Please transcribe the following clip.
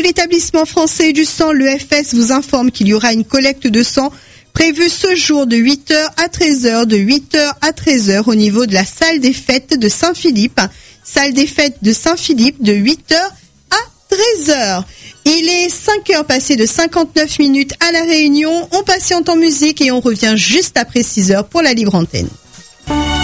l'établissement français du sang, l'EFS, vous informe qu'il y aura une collecte de sang prévue ce jour de 8h à 13h, de 8h à 13h au niveau de la salle des fêtes de Saint-Philippe. Salle des fêtes de Saint-Philippe de 8h à 13h. Il est 5h passé de 59 minutes à La Réunion. On patiente en musique et on revient juste après 6h pour la libre antenne.